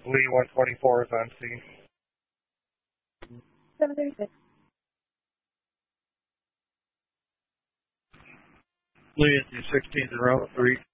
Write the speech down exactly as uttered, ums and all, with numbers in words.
Lee one twenty-four is on scene. seven thirty-six. Lee at the sixteenth and Route three.